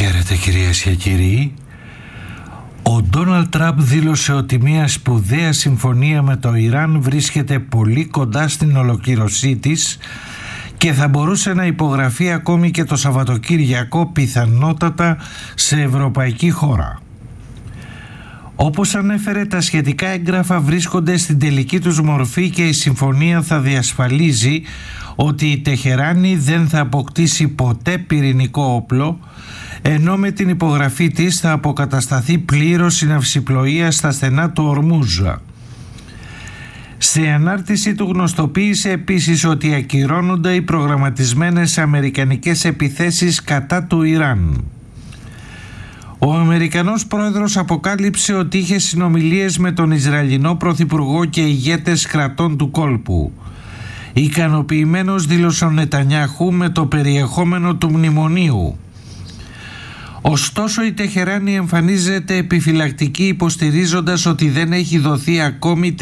Χαίρετε κυρίες και κύριοι. Ο Ντόναλντ Τραμπ δήλωσε ότι μια σπουδαία συμφωνία με το Ιράν βρίσκεται πολύ κοντά στην ολοκλήρωσή της και θα μπορούσε να υπογραφεί ακόμη και το Σαββατοκύριακο, πιθανότατα σε ευρωπαϊκή χώρα. Όπως ανέφερε, τα σχετικά έγγραφα βρίσκονται στην τελική τους μορφή και η συμφωνία θα διασφαλίζει ότι η Τεχεράνη δεν θα αποκτήσει ποτέ πυρηνικό όπλο, ενώ με την υπογραφή της θα αποκατασταθεί πλήρως η ναυσιπλοεία στα στενά του Ορμούζα. Σε ανάρτηση του γνωστοποίησε επίσης ότι ακυρώνονται οι προγραμματισμένες αμερικανικές επιθέσεις κατά του Ιράν. Ο Αμερικανός πρόεδρος αποκάλυψε ότι είχε συνομιλίες με τον Ισραηλινό πρωθυπουργό και ηγέτες κρατών του κόλπου. Ικανοποιημένος δήλωσε ο Νετανιάχου με το περιεχόμενο του μνημονίου. Ωστόσο η Τεχεράνη εμφανίζεται επιφυλακτική, υποστηρίζοντας ότι δεν έχει δοθεί ακόμη